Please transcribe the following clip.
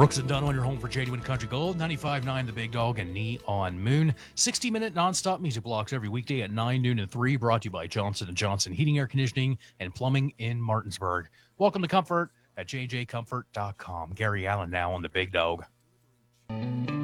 Brooks and Dunn on your home for Genuine Country Gold, 95.9 The Big Dog and Neon Moon. 60-minute nonstop music blocks every weekday at 9, noon, and 3, brought to you by Johnson & Johnson Heating, Air Conditioning, and Plumbing in Martinsburg. Welcome to Comfort at jjcomfort.com. Gary Allen now on The Big Dog.